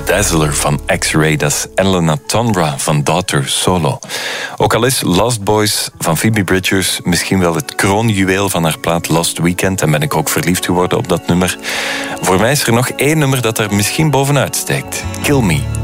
Dazzler van X-Ray, dat is Elena Tonra van Daughter Solo. Ook al is Lost Boys van Phoebe Bridgers misschien wel het kroonjuweel van haar plaat Lost Weekend, en ben ik ook verliefd geworden op dat nummer. Voor mij is er nog één nummer dat er misschien bovenuit steekt. Kill Me.